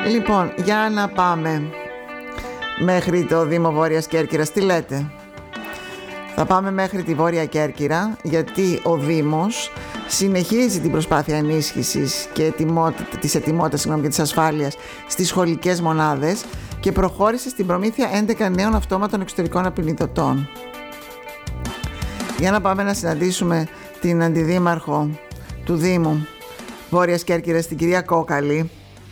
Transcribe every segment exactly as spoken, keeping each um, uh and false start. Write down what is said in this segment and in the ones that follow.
Λοιπόν, για να πάμε μέχρι το Δήμο Βόρειας Κέρκυρας. Τι λέτε? Θα πάμε μέχρι τη Βόρεια Κέρκυρα, γιατί ο Δήμος συνεχίζει την προσπάθεια ενίσχυσης και ετοιμότητα, της ετοιμότητας συγγνώμη, και της ασφάλειας στις σχολικές μονάδες και προχώρησε στην προμήθεια έντεκα νέων αυτόματων εξωτερικών απεινιδωτών. Για να πάμε να συναντήσουμε την Αντιδήμαρχο του Δήμου Βόρειας Κέρκυρας, την κυρία Κόκαλη,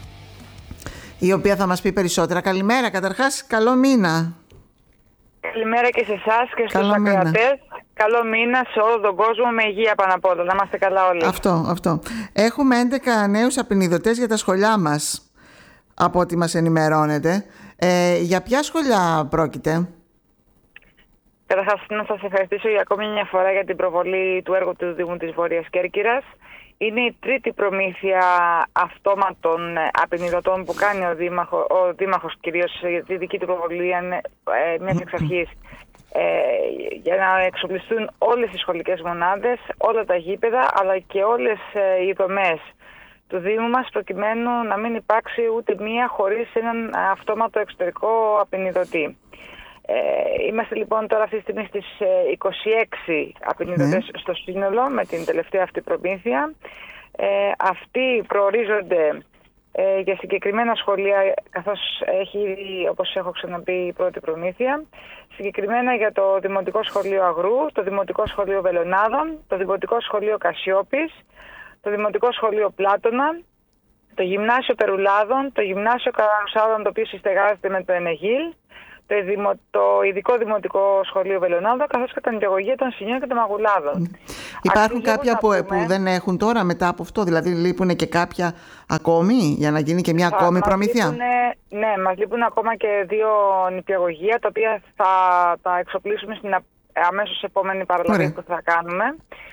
η οποία θα μας πει περισσότερα. Καλημέρα, καταρχάς, καλό μήνα. Καλημέρα και σε εσάς και στους ακροατές. Καλό μήνα σε όλο τον κόσμο, με υγεία πάνω απ' όλα. Να είμαστε καλά όλοι. Αυτό, αυτό. Έχουμε έντεκα νέους απεινιδωτές για τα σχολιά μας, από ό,τι μας ενημερώνετε. Ε, για ποια σχολιά πρόκειται? Καταρχάς, να σας ευχαριστήσω για ακόμη μια φορά για την προβολή του έργου του Δήμου της Βόρειας Κέρκυρας. Είναι η τρίτη προμήθεια αυτόματων απεινιδωτών που κάνει ο, Δήμαρχο, ο Δήμαρχος, κυρίως για τη δική του προβολή ε, μιας εξ αρχής, ε, για να εξοπλιστούν όλες οι σχολικές μονάδες, όλα τα γήπεδα, αλλά και όλες ε, οι δομές του Δήμου μας, προκειμένου να μην υπάρξει ούτε μία χωρίς έναν αυτόματο εξωτερικό απεινιδωτή. Ε, είμαστε λοιπόν τώρα αυτή τη στιγμή στις είκοσι έξι απεινιδωτές στο σύνολο με την τελευταία αυτή προμήθεια. Ε, αυτοί προορίζονται ε, για συγκεκριμένα σχολεία, καθώς έχει ήδη, όπως έχω ξαναπεί, η πρώτη προμήθεια. Συγκεκριμένα για το Δημοτικό Σχολείο Αγρού, το Δημοτικό Σχολείο Βελονάδων, το Δημοτικό Σχολείο Κασιόπης, το Δημοτικό Σχολείο Πλάτωνα, το Γυμνάσιο Περουλάδων, το Γυμνάσιο Καρανουσάδων, το οποίο συστεγάζεται με το Ενεγίλ, το Ειδικό Δημοτικό Σχολείο Βελονάδων, καθώς και τα νηπιαγωγεία των Σινιών και των Μαγουλάδων. Υπάρχουν Αξίζει κάποια που, πούμε, που δεν έχουν τώρα μετά από αυτό, δηλαδή λείπουν και κάποια ακόμη για να γίνει και μια θα, ακόμη προμήθεια? Λείπουνε, ναι, μας λείπουν ακόμα και δύο νηπιαγωγεία, τα οποία θα τα εξοπλίσουμε στην αμέσως επόμενη παραλαβή που θα κάνουμε.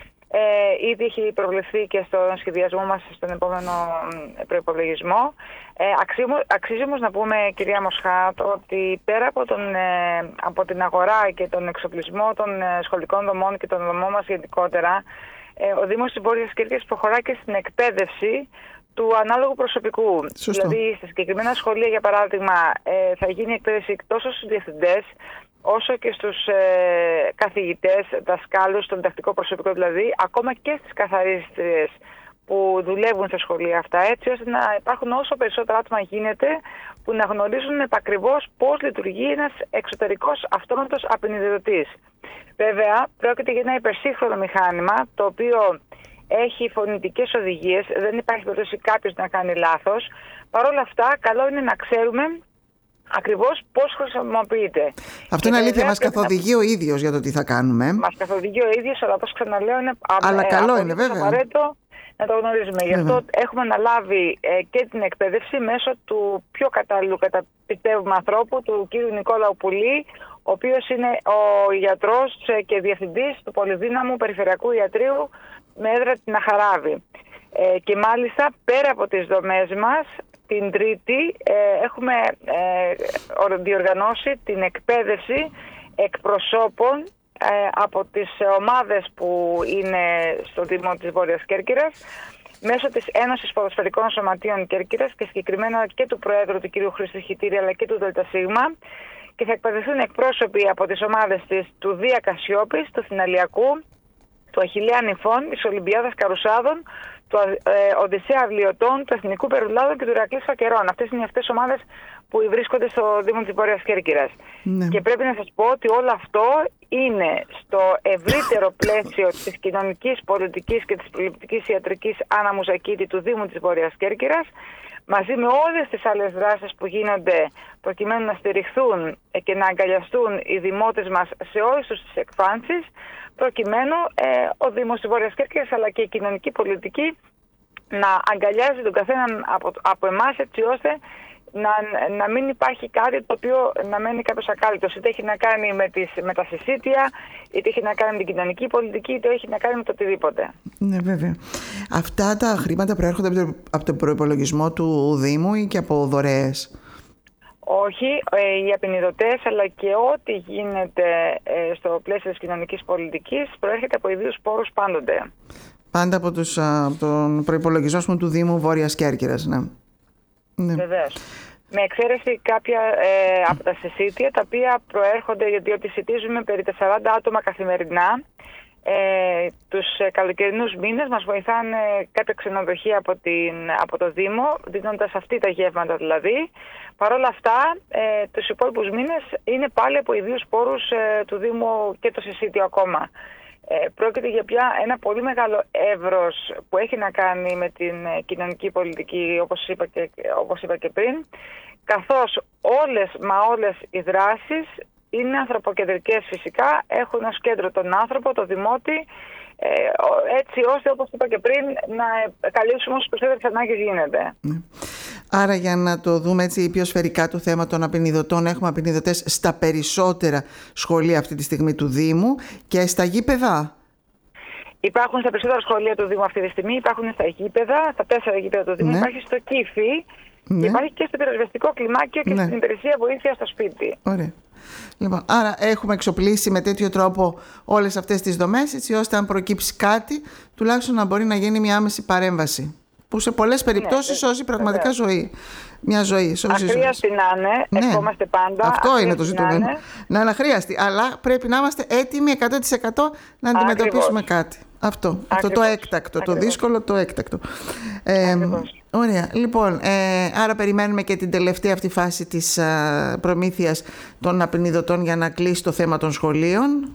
Ε, ήδη έχει προβλεφθεί και στον σχεδιασμό μας στον επόμενο προϋπολογισμό. Ε, αξίζει όμως να πούμε, κυρία Μοσχάτ, ότι πέρα από, τον, ε, από την αγορά και τον εξοπλισμό των ε, σχολικών δομών και των δομών μας γενικότερα, ε, ο Δήμος της Βόρειας Κέρκυρας προχωρά και στην εκπαίδευση του ανάλογου προσωπικού. Σωστό. Δηλαδή, στα συγκεκριμένα σχολεία, για παράδειγμα, ε, θα γίνει εκπαίδευση τόσο στους διευθυντές, όσο και στους ε, καθηγητές, δασκάλους, στον διδακτικό προσωπικό δηλαδή, ακόμα και στις καθαρίστριες που δουλεύουν στα σχολεία αυτά, έτσι ώστε να υπάρχουν όσο περισσότερα άτομα γίνεται που να γνωρίζουν επακριβώς πώς λειτουργεί ένας εξωτερικός αυτόματος απεινιδωτής. Βέβαια, πρόκειται για ένα υπερσύγχρονο μηχάνημα, το οποίο έχει φωνητικές οδηγίες, δεν υπάρχει περίπτωση κάποιος να κάνει λάθος. Παρ' όλα αυτά, καλό είναι να ξέρουμε ακριβώς πώς χρησιμοποιείται. Αυτό είναι αλήθεια, μας καθοδηγεί ο ίδιος για το τι θα κάνουμε. Μας καθοδηγεί ο ίδιος, αλλά όπως ξαναλέω, είναι αλλά ε, καλό είναι, βέβαια, απαραίτητο να το γνωρίζουμε. Γι' αυτό έχουμε αναλάβει ε, και την εκπαίδευση μέσω του πιο κατάλληλου, κατά πιστεύουμε, ανθρώπου, του κ. Νικόλαου Πουλή, ο οποίος είναι ο γιατρός και διευθυντής του πολυδύναμου Περιφερειακού Ιατρείου με έδρα την Αχαράβη. Ε, και μάλιστα, πέρα από τις δομές μας, την Τρίτη ε, έχουμε ε, διοργανώσει την εκπαίδευση εκπροσώπων ε, από τις ομάδες που είναι στο Δήμο της Βόρειας Κέρκυρας μέσω της Ένωσης Ποδοσφαιρικών Σωματείων Κέρκυρας και συγκεκριμένα και του Προέδρου του κ. Χρήστου Χιτήρη, αλλά και του ΔΣ, και θα εκπαιδευτούν εκπρόσωποι από τις ομάδες της του Δία Κασιόπης, του Θηναλιακού, του Αχιλλέα Νηφών, της Ολυμπιάδας Καρουσάδων, του ε, Οδυσσέα Αυλιωτών, του Εθνικού Περουλάδων και του Ηρακλής Φακερών. Αυτές είναι οι αυτές ομάδες που βρίσκονται στο Δήμο της Βόρειας Κέρκυρας. Ναι. Και πρέπει να σας πω ότι όλο αυτό είναι στο ευρύτερο πλαίσιο της κοινωνικής, πολιτικής και της προληπτικής ιατρικής Άννα Μουζακίδη του Δήμου της Βόρειας Κέρκυρας, μαζί με όλες τις άλλες δράσεις που γίνονται προκειμένου να στηριχθούν και να αγκαλιαστούν οι δημότες μας σε όλες τους τις εκφάνσεις, προκειμένου ε, ο Δήμος της Βόρειας Κέρκυρας αλλά και η κοινωνική πολιτική να αγκαλιάζει τον καθέναν από, από εμάς, έτσι ώστε να, να μην υπάρχει κάτι το οποίο να μένει κάποιος ακάλυπτος. Είτε έχει να κάνει με, τις, με τα συσίτια, είτε έχει να κάνει με την κοινωνική πολιτική, είτε έχει να κάνει με το οτιδήποτε. Ναι, βέβαια. Αυτά τα χρήματα προέρχονται από τον προϋπολογισμό του Δήμου ή και από δωρεές? Όχι, οι απεινιδωτές αλλά και ό,τι γίνεται στο πλαίσιο της κοινωνικής πολιτικής προέρχεται από ιδίους πόρους πάντοτε. Πάντα από, τους, από τον προϋπολογισμό του Δήμου Βόρειας Κέρκυρας, ναι. Ναι. Βεβαίως. Με εξαίρεση κάποια ε, από τα συσίτια, τα οποία προέρχονται, διότι σιτίζουμε περί σαράντα άτομα καθημερινά. Ε, τους καλοκαιρινούς μήνες μας βοηθάνε κάποια ξενοδοχεία από, την, από το Δήμο, δίνοντας αυτή τα γεύματα δηλαδή. Παρ' όλα αυτά, ε, τους υπόλοιπους μήνες είναι πάλι από ιδίους πόρους ε, του Δήμου και το συσίτιο ακόμα. Ε, πρόκειται για πια ένα πολύ μεγάλο εύρος που έχει να κάνει με την ε, κοινωνική πολιτική, όπως είπα, και, όπως είπα και πριν, καθώς όλες μα όλες οι δράσεις είναι ανθρωποκεντρικές φυσικά, έχουν ως κέντρο τον άνθρωπο, τον δημότη, ε, έτσι ώστε, όπως είπα και πριν, να καλύψουμε όσες περισσότερες ανάγκες γίνεται. Ναι. Άρα, για να το δούμε έτσι πιο σφαιρικά το θέμα των απεινιδωτών, έχουμε απεινιδωτές στα περισσότερα σχολεία αυτή τη στιγμή του Δήμου και στα γήπεδα. Υπάρχουν στα περισσότερα σχολεία του Δήμου αυτή τη στιγμή, υπάρχουν στα γήπεδα, στα τέσσερα γήπεδα του Δήμου, ναι. Υπάρχει στο Κύφι, ναι. Και υπάρχει και στο πυροσβεστικό κλιμάκιο και ναι. Στην υπηρεσία βοήθεια στο σπίτι. Ωραία. Λοιπόν, άρα έχουμε εξοπλίσει με τέτοιο τρόπο όλες αυτές τις δομές, έτσι ώστε αν προκύψει κάτι, τουλάχιστον να μπορεί να γίνει μια άμεση παρέμβαση. Που σε πολλές περιπτώσεις ναι, σώζει πραγματικά βέβαια. ζωή. Μια ζωή. Αχρίαστη να είναι, ναι. Ευχόμαστε πάντα. Αυτό είναι το ζητούμενο. Να, να είναι αχρίαστη. Αλλά πρέπει να είμαστε έτοιμοι εκατό τοις εκατό να αντιμετωπίσουμε Ακριβώς. κάτι. Αυτό. Αυτό το έκτακτο. Ακριβώς. Το δύσκολο, το έκτακτο. Ε, ωραία. Λοιπόν, ε, άρα περιμένουμε και την τελευταία αυτή φάση της α, προμήθειας των απεινιδωτών για να κλείσει το θέμα των σχολείων.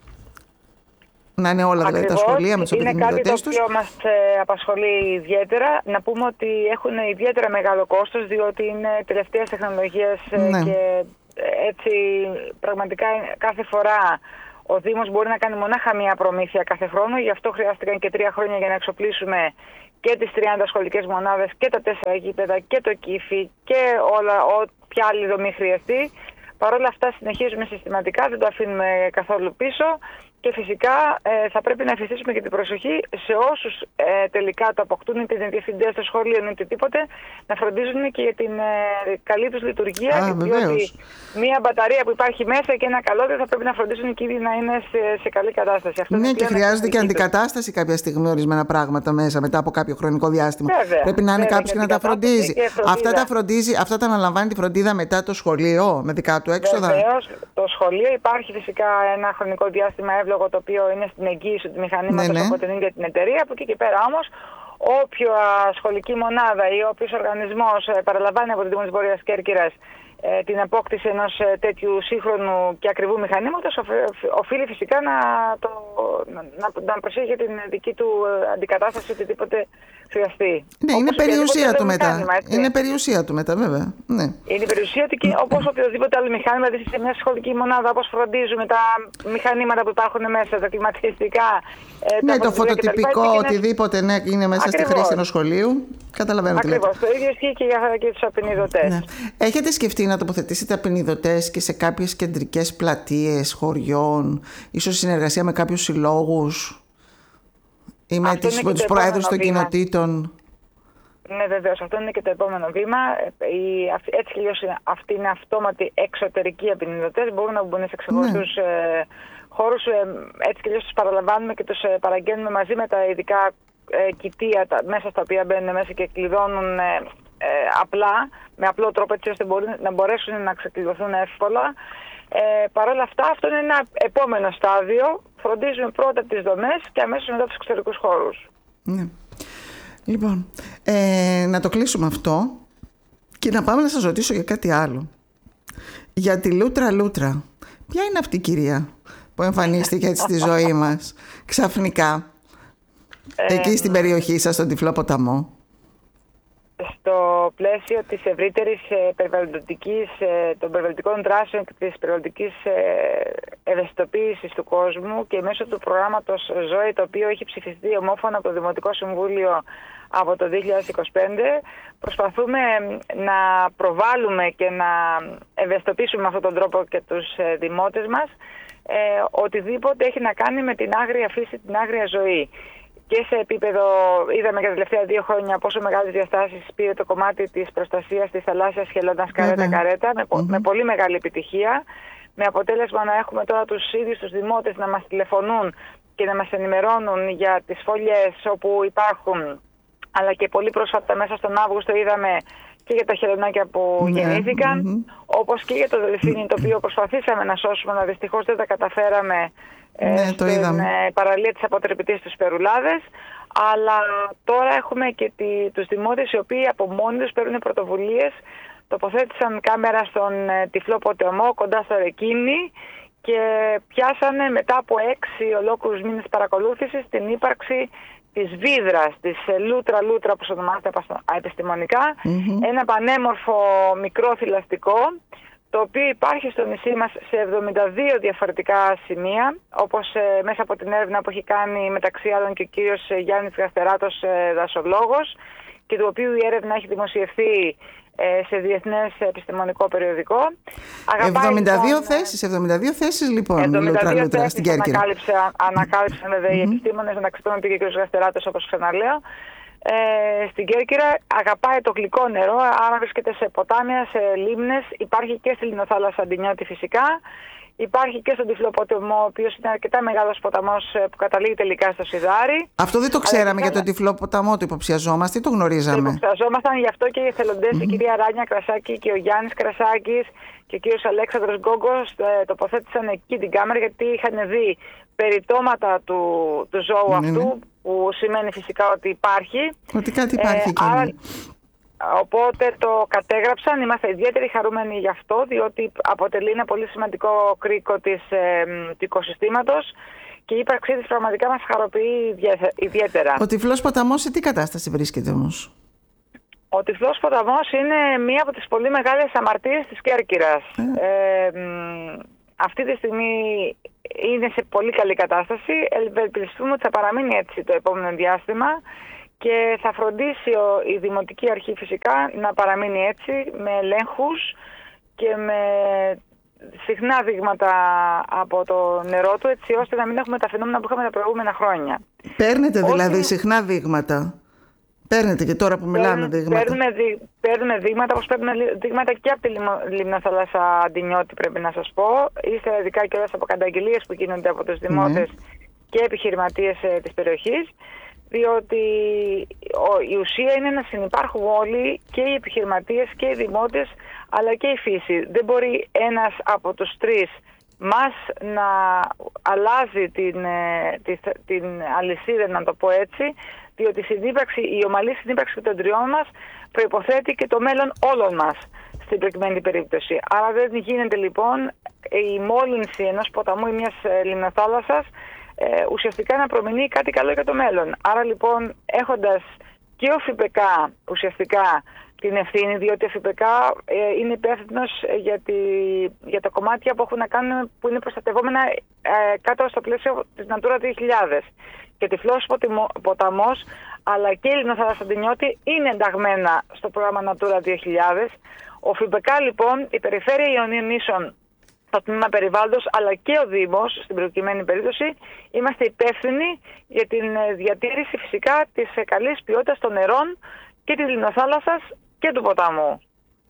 Να είναι όλα δηλαδή τα σχολεία με τους απεινιδωτές τους. Είναι κάτι το οποίο μας ε, απασχολεί ιδιαίτερα. Να πούμε ότι έχουν ιδιαίτερα μεγάλο κόστος, διότι είναι τελευταίες τεχνολογίες ναι. Και έτσι πραγματικά κάθε φορά ο Δήμος μπορεί να κάνει μονάχα μία προμήθεια κάθε χρόνο. Γι' αυτό χρειάστηκαν και τρία χρόνια για να εξοπλίσουμε και τις τριάντα σχολικές μονάδες και τα τέσσερα γήπεδα και το Κύφι και όλα, όποια άλλη δομή χρειαστεί. Παρ' όλα αυτά συνεχίζουμε συστηματικά, δεν το αφήνουμε καθόλου πίσω. Και φυσικά ε, θα πρέπει να εφιστήσουμε και την προσοχή σε όσους ε, τελικά το αποκτούν, είτε είναι διευθυντές στο σχολείο είτε οτιδήποτε, να φροντίζουν και για την ε, καλή τους λειτουργία. Α, διότι μία μπαταρία που υπάρχει μέσα και ένα καλώδιο θα πρέπει να φροντίζουν και ήδη να είναι σε, σε καλή κατάσταση. Αυτό ναι, και χρειάζεται και αντικατάσταση κάποια στιγμή ορισμένα πράγματα μέσα μετά από κάποιο χρονικό διάστημα. Βέβαια, πρέπει να είναι κάποιος και να τα φροντίζει. Αυτά τα φροντίζει, αυτά τα αναλαμβάνει τη φροντίδα μετά το σχολείο, με δικά του έξοδα. Βεβαίως, το σχολείο υπάρχει φυσικά ένα χρονικό διάστημα εύλογο, το οποίο είναι στην εγγύηση του μηχανήματος, ναι, ναι. Από την ίδια την εταιρεία. Από εκεί και πέρα όμως, όποια σχολική μονάδα ή όποιος οργανισμός παραλαμβάνει από την Δήμο της Βόρειας Κέρκυρας ε, την απόκτηση ενός ε, τέτοιου σύγχρονου και ακριβού μηχανήματος, οφείλει φυσικά να, το, να, να προσέχει για την δική του αντικατάσταση οτιδήποτε χρειαστεί. Ναι, είναι περιουσία του μετά. Μηχάνημα, είναι περιουσία του μετά, βέβαια. Ναι. Είναι περιουσία του και όπως οποιοδήποτε άλλο μηχάνημα, δηλαδή σε μια σχολική μονάδα, όπως φροντίζουμε τα μηχανήματα που υπάρχουν μέσα, τα κλιματιστικά. Ε, ναι, τα το φωτοτυπικό, και οτιδήποτε ναι, είναι μέσα Ακριβώς. στη χρήση ενός σχολείου. Καταλαβαίνω τι λέτε. Ακριβώς. Το ίδιο ισχύει και για και τους απεινιδωτές. Ναι. Έχετε σκεφτεί να τοποθετήσετε απεινιδωτές και σε κάποιες κεντρικές πλατείες, χωριών, ίσως συνεργασία με κάποιους συλλόγους ή με τους προέδρους των κοινοτήτων? Ναι, βεβαίως. Αυτό είναι και το επόμενο βήμα. Η, έτσι κι αλλιώς αυτοί είναι αυτόματοι εξωτερικοί απεινιδωτές. Μπορούν να μπουν σε ξεχωριστούς ναι. ε, χώρους. Ε, έτσι κι αλλιώς τους παραλαμβάνουμε και τους ε, παραγγέλνουμε μαζί με τα ειδικά ε, κοιτία τα, μέσα στα οποία μπαίνουν μέσα και κλειδώνουν ε, ε, απλά, με απλό τρόπο, έτσι ώστε μπορεί, να μπορέσουν να ξεκλειδωθούν εύκολα. Ε, Παρ' όλα αυτά, αυτό είναι ένα επόμενο στάδιο. Φροντίζουμε πρώτα τις δομές και αμέσως μετά τους εξωτερικούς χώρους. Ναι. Λοιπόν, ε, να το κλείσουμε αυτό και να πάμε να σας ρωτήσω για κάτι άλλο. Για τη Λούτρα Λούτρα. Ποια είναι αυτή η κυρία που εμφανίστηκε έτσι στη ζωή μας ξαφνικά ε, εκεί στην περιοχή σας, στον Τυφλό Ποταμό? Στο πλαίσιο της ευρύτερης περιβαλλοντικής, των περιβαλλοντικών δράσεων και της περιβαλλοντικής ευαισθητοποίησης του κόσμου και μέσω του προγράμματος ΖΟΕ, το οποίο έχει ψηφιστεί ομόφωνα από το Δημοτικό Συμβούλιο από το δύο χιλιάδες είκοσι πέντε, προσπαθούμε να προβάλλουμε και να ευαισθητοποιήσουμε με αυτόν τον τρόπο και τους δημότες μας ε, οτιδήποτε έχει να κάνει με την άγρια φύση, την άγρια ζωή. Και σε επίπεδο, είδαμε για τα τελευταία δύο χρόνια πόσο μεγάλες διαστάσεις πήρε το κομμάτι της προστασίας της θαλάσσιας χελώνας καρέτα-καρέτα, με, mm-hmm. με πολύ μεγάλη επιτυχία, με αποτέλεσμα να έχουμε τώρα τους ίδιους τους δημότες να μας τηλεφωνούν και να μας ενημερώνουν για τις φωλιές όπου υπάρχουν, αλλά και πολύ πρόσφατα μέσα στον Αύγουστο είδαμε και για τα χελωνάκια που ναι, γεννήθηκαν, mm-hmm. όπως και για το δελφίνι, το οποίο προσπαθήσαμε να σώσουμε, αλλά δυστυχώς δεν τα καταφέραμε ναι, ε, στην ε, παραλία της αποτρεπτής στους Περουλάδες. Αλλά τώρα έχουμε και τη, τους δημότες οι οποίοι από μόνοι τους παίρνουν πρωτοβουλίες, τοποθέτησαν κάμερα στον ε, Τυφλό Ποταμό κοντά στο Ρεκίνι και πιάσανε μετά από έξι ολόκληρους μήνες παρακολούθησης την ύπαρξη της βίδρας, της λούτρα-λούτρα που ονομάζεται επιστημονικά, mm-hmm. ένα πανέμορφο μικρό θηλαστικό, το οποίο υπάρχει στο νησί μας σε εβδομήντα δύο διαφορετικά σημεία, όπως ε, μέσα από την έρευνα που έχει κάνει μεταξύ άλλων και ο κύριος Γιάννης Γαστεράτος, ε, δασολόγος, και του οποίου η έρευνα έχει δημοσιευθεί ε, σε διεθνές επιστημονικό περιοδικό. εβδομήντα δύο θέσεις, εβδομήντα δύο θέσεις λοιπόν, εβδομήντα δύο λούτρα, στην Κέρκυρα. Ανακάλυψαν, ανακάλυψαν βέβαια mm-hmm. οι επιστήμονες, μεταξύ των οποίων και ο κ. Γαστεράτος, όπως ξαναλέω. Ε, στην Κέρκυρα αγαπάει το γλυκό νερό, άρα βρίσκεται σε ποτάμια, σε λίμνες, υπάρχει και στη Λιμνοθάλασσα Αντινιώτη φυσικά, υπάρχει και στον Τυφλό Ποταμό, ο οποίος είναι αρκετά μεγάλος ποταμός που καταλήγει τελικά στο Σιδάρι. Αυτό δεν το ξέραμε αλλά, για τον Τυφλό Ποταμό, το υποψιαζόμαστε ή το γνωρίζαμε? Το υποψιαζόμασταν, γι' αυτό και οι εθελοντές, mm-hmm. η κυρία Ράνια Κρασάκη και ο Γιάννης Κρασάκης και ο κύριος Αλέξανδρος Γκόγκος ε, τοποθέτησαν εκεί την κάμερα, γιατί είχαν δει περιτώματα του, του ζώου mm-hmm. αυτού, που σημαίνει φυσικά ότι υπάρχει. Ότι κάτι υπάρχει ε, και άρα, οπότε το κατέγραψαν. Είμαστε ιδιαίτεροι χαρούμενοι γι' αυτό, διότι αποτελεί ένα πολύ σημαντικό κρίκο της, ε, του οικοσυστήματος και η ύπαρξή της πραγματικά μας χαροποιεί ιδιαίτερα. Ο Τυφλός Ποταμός σε τι κατάσταση βρίσκεται όμως? Ο Τυφλός Ποταμός είναι μία από τις πολύ μεγάλες αμαρτίες της Κέρκυρας. Ε. Ε, αυτή τη στιγμή είναι σε πολύ καλή κατάσταση. Ευελπιστούμε ότι θα παραμείνει έτσι το επόμενο διάστημα και θα φροντίσει η Δημοτική Αρχή φυσικά να παραμείνει έτσι, με ελέγχους και με συχνά δείγματα από το νερό του, έτσι ώστε να μην έχουμε τα φαινόμενα που είχαμε τα προηγούμενα χρόνια. Παίρνετε δηλαδή Ό,τι... συχνά δείγματα? Παίρνετε και τώρα που μιλάμε δείγματα? Παίρνουμε, δι... παίρνουμε δείγματα, όπως παίρνουμε δείγματα και από τη Λιμνοθάλασσα Αντινιώτη, πρέπει να σας πω. Ύστερα ειδικά και όλες από καταγγελίες που γίνονται από τους δημότες mm. και επιχειρηματίες ε, της περιοχής. Διότι ο, η ουσία είναι να συνυπάρχουν όλοι, και οι επιχειρηματίες και οι δημότες, αλλά και η φύση. Δεν μπορεί ένας από τους τρεις μας να αλλάζει την, την, την αλυσίδα, να το πω έτσι, διότι η, συνύπαρξη, η ομαλή συνύπαρξη των τριών μας προϋποθέτει και το μέλλον όλων μας στην προκειμένη περίπτωση. Άρα δεν γίνεται λοιπόν η μόλυνση ενός ποταμού ή μιας λιμνοθάλασσας ε, ουσιαστικά να προμηνεί κάτι καλό για το μέλλον. Άρα λοιπόν, έχοντας και ο ΦΥΠΕΚΑ ουσιαστικά την ευθύνη, διότι ο ΦΥΠΕΚΑ ε, είναι υπεύθυνος για, τη, για τα κομμάτια που έχουν να κάνουν, που είναι προστατευόμενα ε, κάτω στο πλαίσιο της Natura δύο χιλιάδες. Και Τυφλός Ποταμός αλλά και η Λιμνοθάλασσα Αντινιώτη είναι ενταγμένα στο πρόγραμμα Natura δύο χιλιάδες. Ο ΦΥΠΕΚΑ λοιπόν, η Περιφέρεια Ιωνίων Νήσων, το Τμήμα Περιβάλλοντος αλλά και ο Δήμος στην προκειμένη περίπτωση, είμαστε υπεύθυνοι για την διατήρηση φυσικά της καλής ποιότητας των νερών και της Λιμνοθάλασσας και του ποταμού.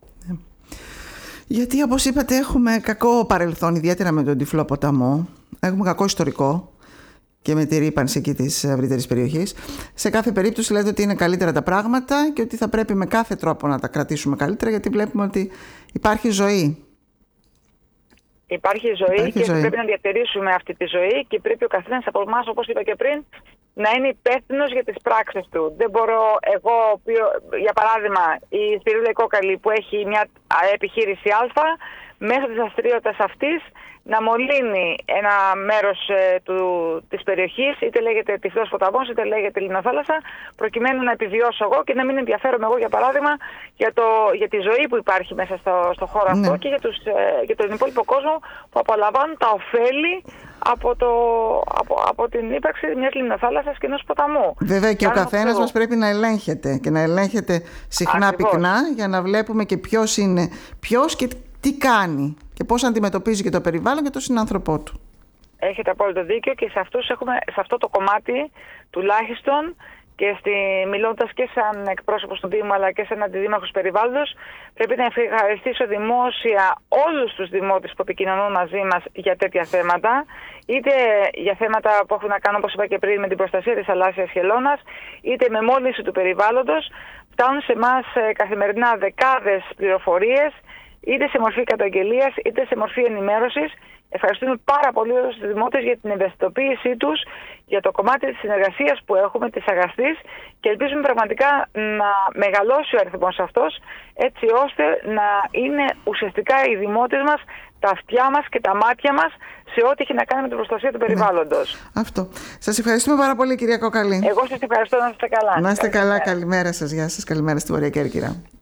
Γιατί όπως είπατε έχουμε κακό παρελθόν, ιδιαίτερα με τον Τυφλό Ποταμό. Έχουμε κακό ιστορικό και με τη ρύπανση εκεί της ευρύτερης περιοχής. Σε κάθε περίπτωση λέτε ότι είναι καλύτερα τα πράγματα και ότι θα πρέπει με κάθε τρόπο να τα κρατήσουμε καλύτερα, γιατί βλέπουμε ότι υπάρχει ζωή. Υπάρχει ζωή υπάρχει και ζωή. Πρέπει να διατηρήσουμε αυτή τη ζωή και πρέπει ο καθένας από εμάς, όπως είπα και πριν, να είναι υπεύθυνος για τις πράξεις του. Δεν μπορώ εγώ, για παράδειγμα, η Σπυρίδα Κόκαλη που έχει μια επιχείρηση Α, μέσω της δραστηριότητας αυτής να μολύνει ένα μέρος ε, του, της περιοχής, είτε λέγεται Τυφλός Ποταμός, είτε λέγεται Λιμνοθάλασσα, προκειμένου να επιβιώσω εγώ και να μην ενδιαφέρομαι εγώ, για παράδειγμα, για, το, για τη ζωή που υπάρχει μέσα στο, στο χώρο ναι. αυτό και για, τους, ε, για τον υπόλοιπο κόσμο που απολαμβάνουν τα ωφέλη από, το, από, από την ύπαρξη μιας Λιμνοθάλασσας και ενός ποταμού. Βέβαια και Κάνω ο καθένας αυτό... μας πρέπει να ελέγχεται και να ελέγχεται συχνά Ακριβώς. πυκνά, για να βλέπουμε και ποιος είναι ποιος και τι κάνει και πώς αντιμετωπίζει και το περιβάλλον και τον συνάνθρωπό του. Έχετε απόλυτο δίκιο και σε, αυτούς έχουμε, σε αυτό το κομμάτι τουλάχιστον, και στη, μιλώντας και σαν εκπρόσωπος του Δήμου αλλά και σαν αντιδήμαρχος περιβάλλοντος, πρέπει να ευχαριστήσω δημόσια όλους τους δημότες που επικοινωνούν μαζί μας για τέτοια θέματα, είτε για θέματα που έχουν να κάνουν, όπως είπα και πριν, με την προστασία της θαλάσσιας χελώνας, είτε με μόλυνση του περιβάλλοντος. φτάνουν σε εμάς καθημερινά δεκάδες πληροφορίες, είτε σε μορφή καταγγελίας είτε σε μορφή ενημέρωσης. Ευχαριστούμε πάρα πολύ όλους τους δημότες για την ευαισθητοποίησή τους για το κομμάτι της συνεργασίας που έχουμε, της αγαστής, και ελπίζουμε πραγματικά να μεγαλώσει ο αριθμός αυτός, έτσι ώστε να είναι ουσιαστικά οι δημότες μας τα αυτιά μας και τα μάτια μας σε ό,τι έχει να κάνει με την προστασία του περιβάλλοντος. Ναι, αυτό. Σας ευχαριστούμε πάρα πολύ, κυρία Κόκαλη. Εγώ σας ευχαριστώ, να είστε καλά. Να είστε καλά, καλημέρα σας, γεια σας, καλημέρα στη Βόρεια Κέρκυρα.